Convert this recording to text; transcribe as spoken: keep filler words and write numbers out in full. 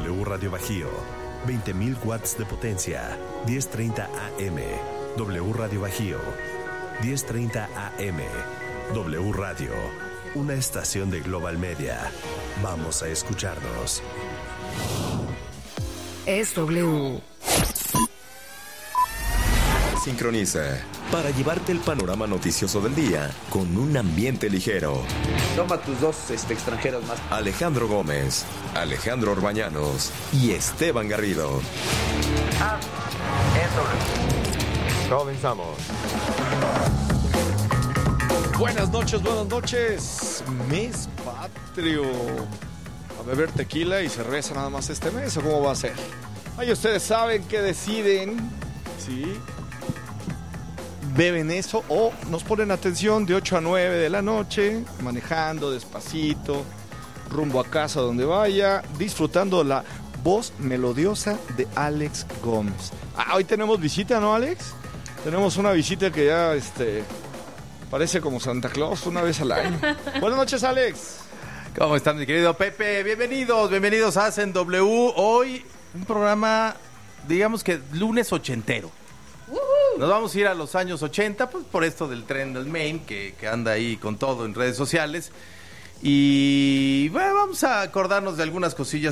W Radio Bajío, veinte mil watts de potencia, diez treinta A M. W Radio Bajío, diez treinta A M. W Radio, una estación de Global Media. Vamos a escucharnos. Es W. Sincroniza para llevarte el panorama noticioso del día con un ambiente ligero. Toma tus dos este, extranjeros más. Alejandro Gómez, Alejandro Orbañanos y Esteban Garrido. Ah, eso. Comenzamos. Buenas noches, buenas noches. Mes patrio. A beber tequila y cerveza nada más este mes, ¿o cómo va a ser? Ahí ustedes saben que deciden, ¿sí? Beben eso o nos ponen atención de ocho a nueve de la noche, manejando despacito, rumbo a casa donde vaya, disfrutando la voz melodiosa de Alex Gómez. Ah, hoy tenemos visita, ¿no, Alex? Tenemos una visita que ya, este, parece como Santa Claus una vez al año. Buenas noches, Alex. ¿Cómo están, mi querido Pepe? Bienvenidos, bienvenidos a Hacen W. Hoy un programa, digamos que lunes ochentero. Nos vamos a ir a los años ochenta, pues por esto del tren del Maine, que, que anda ahí con todo en redes sociales. Y bueno, vamos a acordarnos de algunas cosillas